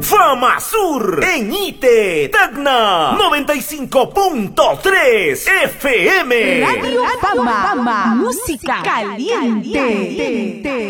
Fama Sur en ITE, Tacna 95.3 FM. Radio Fama, música caliente.